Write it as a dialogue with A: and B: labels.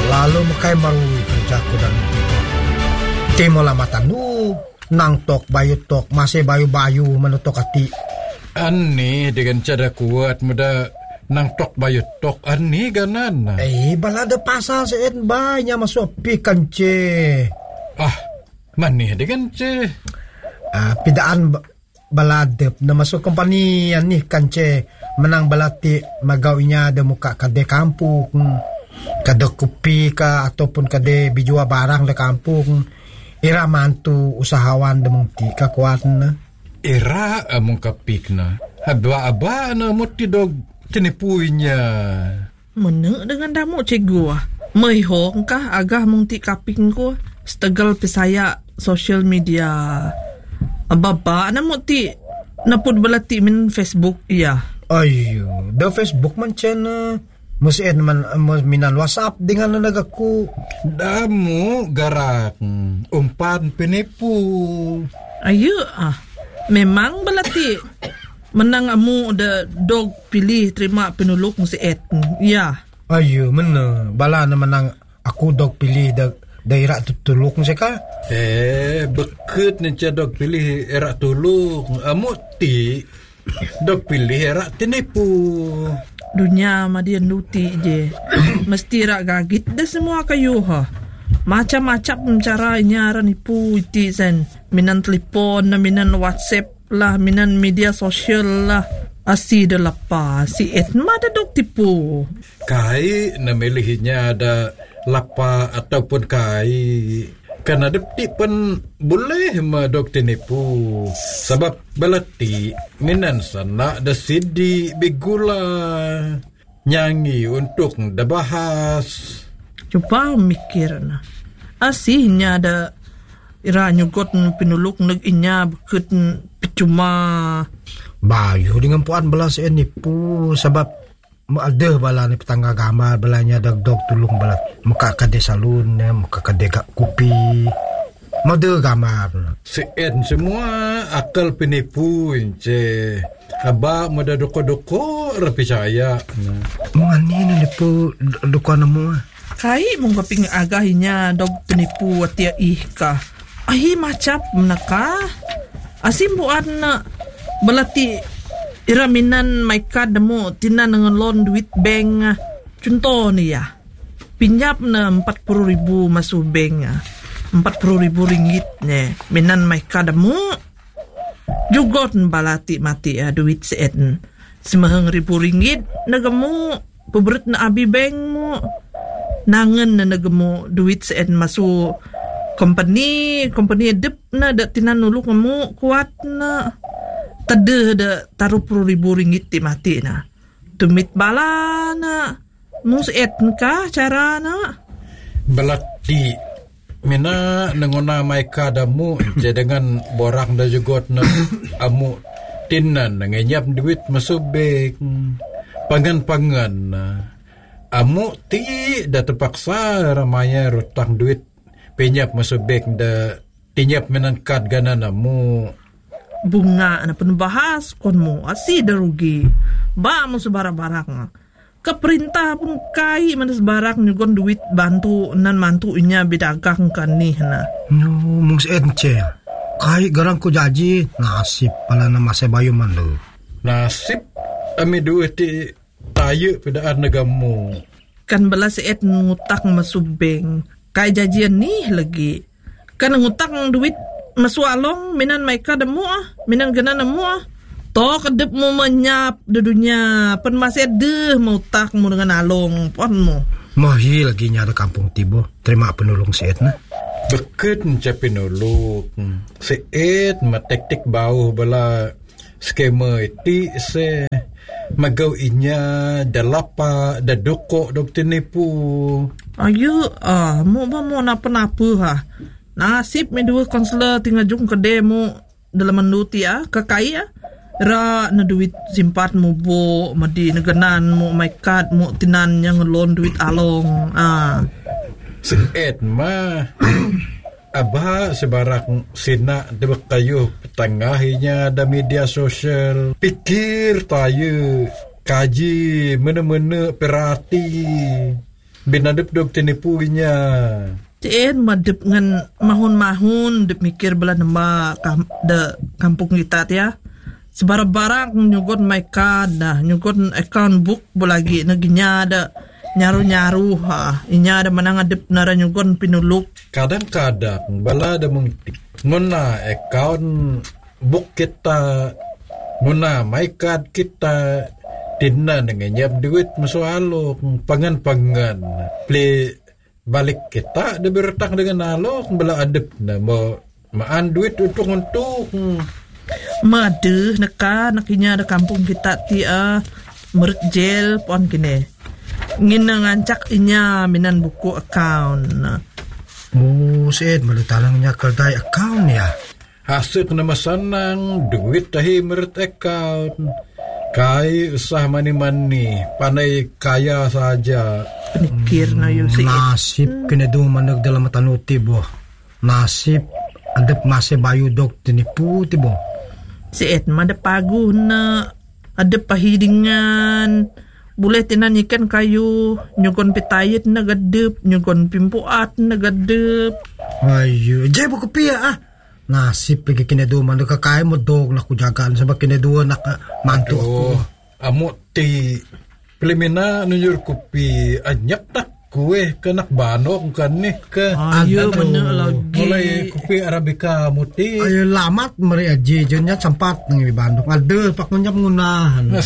A: Lalu makai marui kerjaku dan itu. Timo lamatan nang tok bayu tok masih bayu-bayu menutok hati.
B: Ani dengan cara kuat muda nang tok bayu tok ani ganan.
A: Balada pasal seen banyak masuk pikan ce.
B: Mani dengan ce.
A: Pidaan baladep na masuk kompani yan nih kan ce menang balati magawinya ada muka kade kampung. Kade kopi ka ataupun kade bijua barang de kampung. Ira mantu usahawan demungti kakuatan na.
B: Ira among kapik na. Haba-aba na mo tidog tinipuinya.
C: Mana dengan damu cikgu Mayhong kah agah mong ti kaping ko. Stegal pisaya social media. Ababa na mo ti napud balati min Facebook iya.
A: Ayo, da Facebook man chen musiin man minan WhatsApp dengan nagaku.
B: Damu garak umpan penipu.
C: Ayo memang balati menang amu da dog pilih terima penuluk musiit. Ya.
A: Ayo mana bala na menang aku dog pilih daerah tutuluk seka.
B: Bekut nanti dog pilih era tuluk. Amu ti dog pilih era tenipu.
C: Dunia madian nuti je. Mesti rak gagit dah semua kayu Macam-macam cara nyara nipu iti sen. Minan telepon, minan WhatsApp lah, minan media sosial lah. Asi dah lapa, si etma dah dok tipu.
B: Kai namilihnya ada lapa ataupun kai. Karena depti pun boleh madok tinipu. Sebab balati minan sana da sidi bigula nyanyi untuk da bahas.
C: Coba mikir na. Asihnya ada ira nyugot pinuluk nag inya bekut percuma.
A: Bayu dengan puan belas nipu sebab ada bala ni petangga gambar balanya dog tulung bala muka kade salun muka kade kopi mode gambar
B: sen semua akal penipu je aba mode doko rapi saya
A: mani nipu doko nemu
C: kai mong kaping agahinya dog penipu atia ka ahi macap menaka asim buat na balati iraminan may kadamo tinan ng loan duit bank contoh ni ya pinyap na 40,000 masubeng 40,000 ringgit ne minan may kadamo jugot balati mati duit seen 5,000 ringgit nagamo pabrit na abi bank mo nangan na nagamo duit seen masu company dep na da tinanulok mo kuat na tade da taruh 10,000 ringgit ti mati na. Tumit bala na. Muset ka cara na.
B: Balati. Mina nangona may kadamu. Dengan borang da jugot na amu tinan nangenyap duit masubik. Pangan-pangan na. Amu ti da terpaksa ramaya rutang duit. Penyap masubik da tinyap menangkat ganan amu.
C: Bunga na penbahas kon mo asi darugi ba mo sebarang-barang keperintah pun kai manas barang nyugon duit bantu nan mantu inya bidagang kan nih na
A: mus ence kai garang ko jaji nasib pala na masa bayu man lo
B: nasib ami duit ti tayo pedaan nagamu
C: kan belas et ngutak masubeng kai jajian nih lagi kan ngutak duit masualong minan may kadamo minan ganan mo to kadep mo manyap de dunia pen masih deh mau tak mo dengan along pon mo
A: mahi lagi nyada kampung tibo terima penulung siet na
B: beket capinuluk siet matektik bau bala skema iti se magaw inya dalapa da doko dok tinipu
C: ayo mo ba mo napa nasib may dua konselor tinggal jung ke demo dalam menuti kakai ra na duit simpat mo bo madi naganan mo may kad mo tinan yang loan duit along
B: seet ma aba sebarak sina debak kayo petangahinya da media sosial pikir tayo kaji mana-mana perhati binadep dog tinipu niya.
C: Tien madep ngan mahun-mahun dep mikir bala nama de kampung kita ya. Sebarang-barang nyugon my card dah, nyugon account book bolagi naginya ada nyaru-nyaru ha. Inya ada manang adep nara nyugon pinuluk.
B: Kadang-kadang bala ada mengtik. Nguna account book kita, nguna my card kita, tina dengan nyap duit masualo pangan-pangan. Play balik kita ada bertak dengan alok bala adep na maan duit untuk
C: Made nakinya ada kampung kita ti merjel pon kini. Ngina ngancak inya minan buku account.
A: Sid malutalang niya kalday account ya.
B: Hasik na masanang duit tahi merit account. Kai usah mani-mani, panay kaya saja.
C: Penikir na yung si
A: Nasib kinaduman nagdala matanuti bo. Nasib adep masih bayu dog tinipu tibo.
C: Si Edma ada pagu na ada pahidingan. Boleh tinanikan kayu nyugon pitayit na gadep, nyugon pimpuat na gadep.
A: Ayo, jay buko piya Nasib pagi kinaduman nakakaya mo dog na kujagaan sa kinaduman nakamanto ako.
B: Amo ti Plimina nunyor kupi anyap tak kue kanak banok kanih ke.
C: Ayo mana lagi.
B: Mulai kupi Arabica muti.
A: Ayo lamat meri aji jonnya sempat nang ibandok. Ade pak ngunyap ngunahan.